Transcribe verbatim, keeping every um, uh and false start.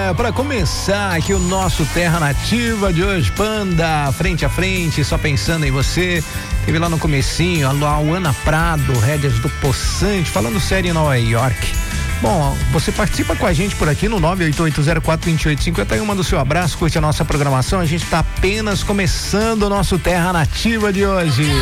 para começar aqui o nosso Terra Nativa de hoje, Panda, frente a frente, só pensando em você. Teve lá no comecinho a Luana Prado, rédeas do Poçante, falando sério em Nova York. Bom, você participa com a gente por aqui no nove oito oito zero quatro dois oito cinco zero um, manda o seu abraço, curte a nossa programação. A gente está apenas começando o nosso Terra Nativa de hoje.